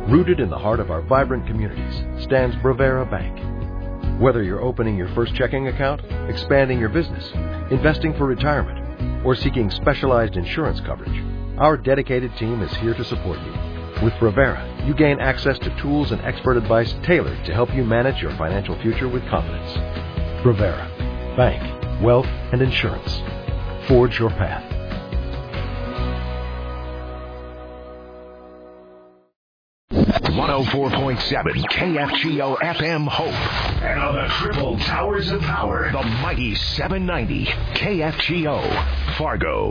Rooted in the heart of our vibrant communities stands Bravera Bank. Whether you're opening your first checking account, expanding your business, investing for retirement, or seeking specialized insurance coverage, our dedicated team is here to support you. With Bravera, you gain access to tools and expert advice tailored to help you manage your financial future with confidence. Bravera. Bank, wealth, and insurance. Forge your path. .7 KFGO FM Hope. And on the triple towers of power, the mighty 790 KFGO Fargo.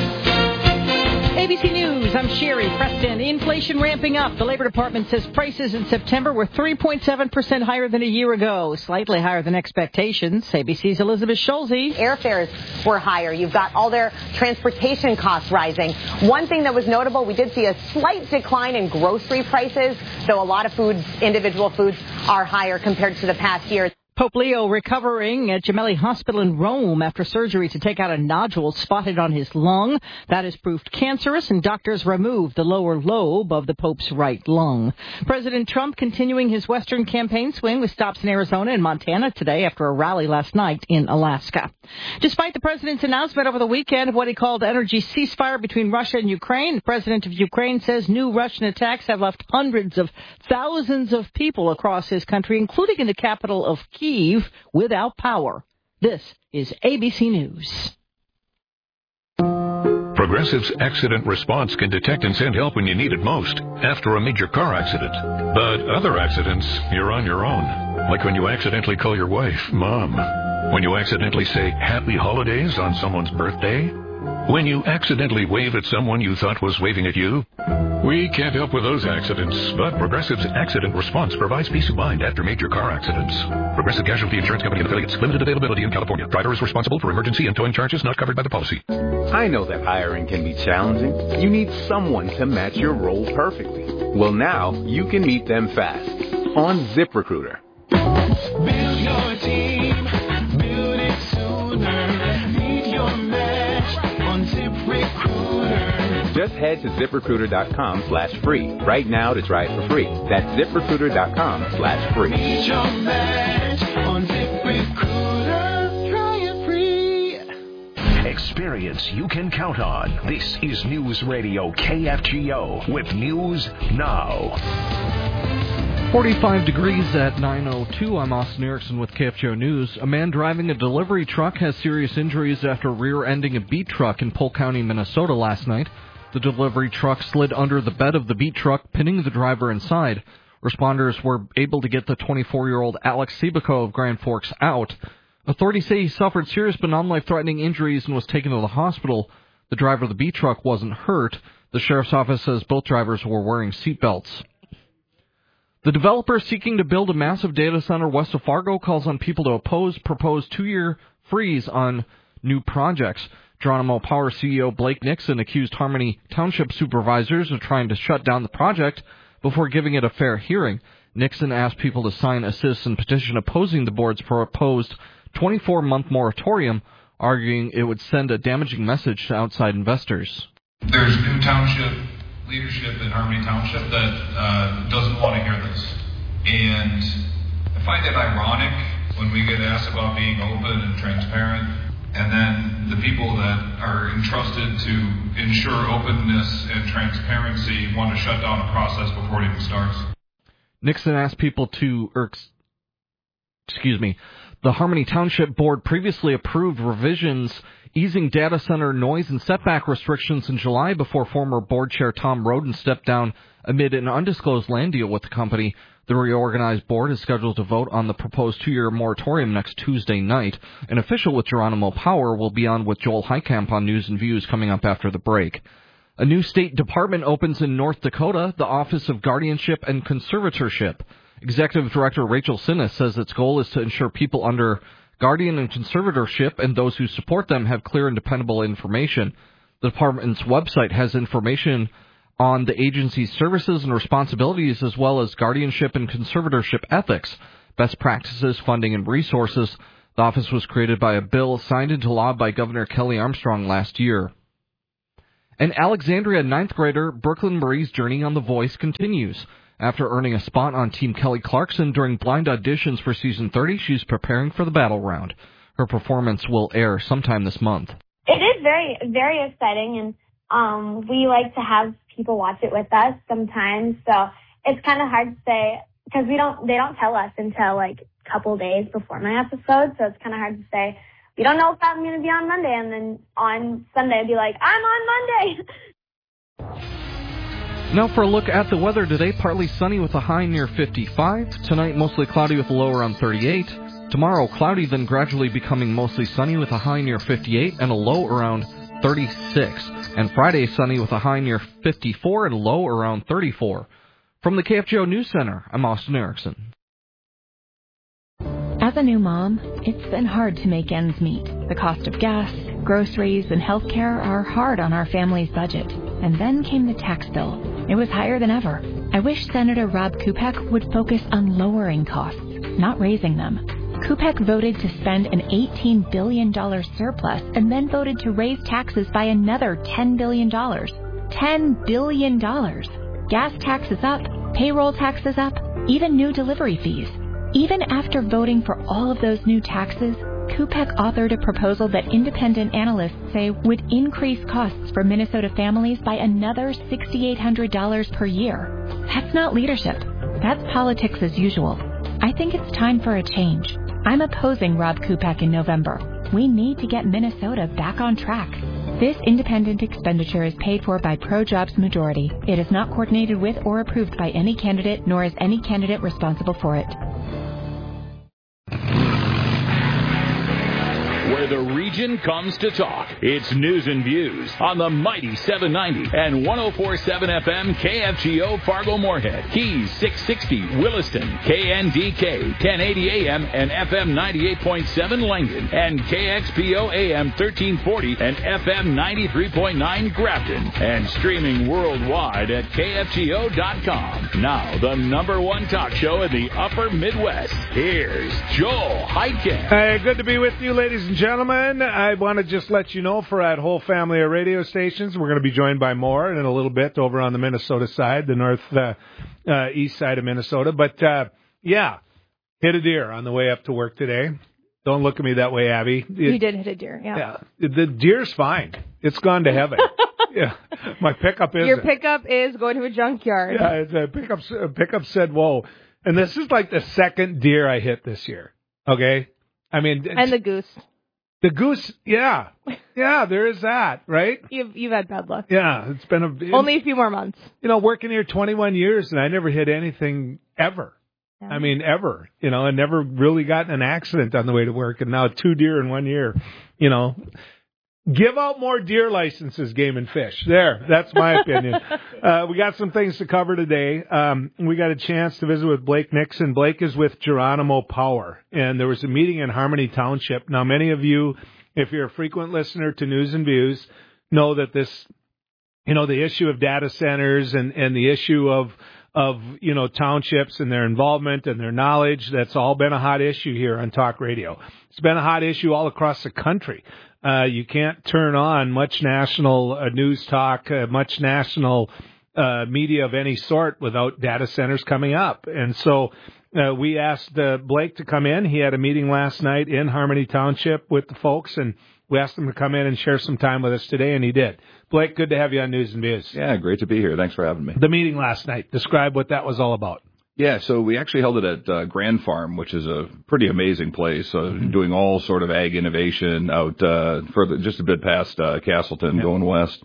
ABC News, I'm Sherry Preston. Inflation ramping up. The Labor Department says prices in September were 3.7% higher than a year ago, slightly higher than expectations. ABC's Elizabeth Schulze. Airfares were higher. You've got all their transportation costs rising. One thing that was notable, we did see a slight decline in grocery prices, though a lot of foods, individual foods, are higher compared to the past year. Pope Leo recovering at Gemelli Hospital in Rome after surgery to take out a nodule spotted on his lung. That is proved cancerous, and doctors removed the lower lobe of the Pope's right lung. President Trump continuing his Western campaign swing with stops in Arizona and Montana today after a rally last night in Alaska. Despite the president's announcement over the weekend of what he called energy ceasefire between Russia and Ukraine, the president of Ukraine says new Russian attacks have left hundreds of thousands of people across his country, including in the capital of Kyiv, without power. This is ABC News. Progressive's accident response can detect and send help when you need it most after a major car accident. But other accidents, you're on your own. Like when you accidentally call your wife Mom. When you accidentally say Happy Holidays on someone's birthday. When you accidentally wave at someone you thought was waving at you. We can't help with those accidents, but Progressive's accident response provides peace of mind after major car accidents. Progressive Casualty Insurance Company and affiliates. Limited availability in California. Driver is responsible for emergency and towing charges not covered by the policy. I know that hiring can be challenging. You need someone to match your role perfectly. Well, now you can meet them fast on ZipRecruiter. Build your team. Build it sooner. Meet your match on ZipRecruiter. Just head to ZipRecruiter.com/free right now to try it for free. That's ZipRecruiter.com/free. Meet your match on ZipRecruiter. Try it free. Experience you can count on. This is News Radio KFGO with News Now. 45 degrees at 9:02. I'm Austin Erickson with KFGO News. A man driving a delivery truck has serious injuries after rear-ending a beet truck in Polk County, Minnesota last night. The delivery truck slid under the bed of the beet truck, pinning the driver inside. Responders were able to get the 24-year-old Alex Sebico of Grand Forks out. Authorities say he suffered serious but non-life-threatening injuries and was taken to the hospital. The driver of the beet truck wasn't hurt. The sheriff's office says both drivers were wearing seatbelts. The developer seeking to build a massive data center west of Fargo calls on people to oppose proposed 2-year freeze on new projects. Geronimo Power CEO Blake Nixon accused Harmony Township supervisors of trying to shut down the project before giving it a fair hearing. Nixon asked people to sign a citizen petition opposing the board's proposed 24-month moratorium, arguing it would send a damaging message to outside investors. There's new township leadership in Harmony Township that doesn't want to hear this. And I find it ironic when we get asked about being open and transparent, and then the people that are entrusted to ensure openness and transparency want to shut down a process before it even starts. Nixon asked people to, the Harmony Township Board previously approved revisions easing data center noise and setback restrictions in July before former board chair Tom Roden stepped down amid an undisclosed land deal with the company. The reorganized board is scheduled to vote on the proposed 2-year moratorium next Tuesday night. An official with Geronimo Power will be on with Joel Heitkamp on News and Views coming up after the break. A new state department opens in North Dakota, the Office of Guardianship and Conservatorship. Executive Director Rachel Sinnes says its goal is to ensure people under guardian and conservatorship and those who support them have clear and dependable information. The department's website has information on the agency's services and responsibilities, as well as guardianship and conservatorship ethics, best practices, funding, and resources. The office was created by a bill signed into law by Governor Kelly Armstrong last year. And Alexandria 9th grader Brooklyn Marie's journey on The Voice continues. After earning a spot on Team Kelly Clarkson during blind auditions for season 30, she's preparing for the battle round. Her performance will air sometime this month. It is very, very exciting, and we like to have people watch it with us sometimes. So it's kind of hard to say because they don't tell us until like a couple days before my episode. So it's kind of hard to say. We don't know if I'm going to be on Monday, and then on Sunday I'd be like, I'm on Monday. Now for a look at the weather today, partly sunny with a high near 55. Tonight, mostly cloudy with a low around 38. Tomorrow, cloudy, then gradually becoming mostly sunny with a high near 58 and a low around 36. And Friday, sunny with a high near 54 and a low around 34. From the KFGO News Center, I'm Austin Erickson. As a new mom, it's been hard to make ends meet. The cost of gas, groceries, and healthcare are hard on our family's budget. And then came the tax bill. It was higher than ever. I wish Senator Rob Kupek would focus on lowering costs, not raising them. Kupek voted to spend an $18 billion surplus and then voted to raise taxes by another $10 billion. $10 billion. Gas taxes up, payroll taxes up, even new delivery fees. Even after voting for all of those new taxes, Kupek authored a proposal that independent analysts say would increase costs for Minnesota families by another $6,800 per year. That's not leadership. That's politics as usual. I think it's time for a change. I'm opposing Rob Kupek in November. We need to get Minnesota back on track. This independent expenditure is paid for by ProJobs Majority. It is not coordinated with or approved by any candidate, nor is any candidate responsible for it. Where the region comes to talk. It's News and Views on the mighty 790 and 104.7 FM KFGO Fargo Moorhead, Keys 660 Williston, KNDK 1080 AM and FM 98.7 Langdon, and KXPO AM 1340 and FM 93.9 Grafton, and streaming worldwide at KFGO.com. Now, the number one talk show in the upper Midwest. Here's Joel Heitkamp. Hey, good to be with you, ladies and gentlemen. I want to just let you know for that whole family of radio stations, we're going to be joined by more in a little bit over on the Minnesota side, the north east side of Minnesota. But, yeah, hit a deer on the way up to work today. Don't look at me that way, Abby. You did hit a deer, yeah. The deer's fine. It's gone to heaven. Yeah, my pickup is. Your pickup is going to a junkyard. Yeah, it's a pickup said, whoa. And this is like the second deer I hit this year, okay? I mean... And the goose. The goose, yeah. Yeah, there is that, right? You've had bad luck. Yeah, it's been only a few more months. You know, working here 21 years, and I never hit anything ever. Yeah. I mean, ever. You know, I never really got in an accident on the way to work, and now 2 deer in 1 year. You know, give out more deer licenses, Game and Fish. There, that's my opinion. We got some things to cover today. We got a chance to visit with Blake Nixon. Blake is with Geronimo Power, and there was a meeting in Harmony Township. Now, many of you, if you're a frequent listener to News and Views, know that this, you know, the issue of data centers and the issue of you know, townships and their involvement and their knowledge, that's all been a hot issue here on Talk Radio. It's been a hot issue all across the country. You can't turn on much national news talk, much national media of any sort without data centers coming up. And so we asked Blake to come in. He had a meeting last night in Harmony Township with the folks, and we asked him to come in and share some time with us today, and he did. Blake, good to have you on News and Views. Yeah, great to be here. Thanks for having me. The meeting last night, describe what that was all about. Yeah, so we actually held it at Grand Farm, which is a pretty amazing place, doing all sort of ag innovation out further, just a bit past Castleton, going west.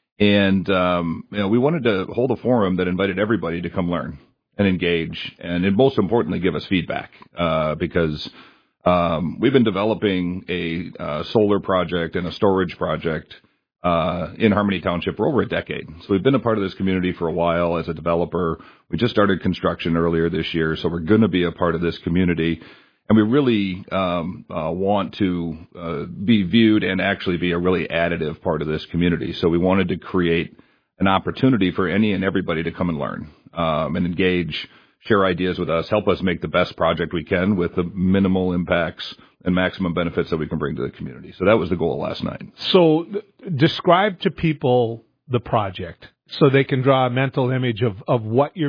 And you know, we wanted to hold a forum that invited everybody to come learn and engage, and most importantly, give us feedback, because we've been developing a solar project and a storage project in Harmony Township for over a decade. So we've been a part of this community for a while as a developer. We just started construction earlier this year, so we're going to be a part of this community. And we really want to be viewed and actually be a really additive part of this community. So we wanted to create an opportunity for any and everybody to come and learn and engage, share ideas with us, help us make the best project we can with the minimal impacts and maximum benefits that we can bring to the community. So that was the goal last night. So describe to people the project so they can draw a mental image of what you're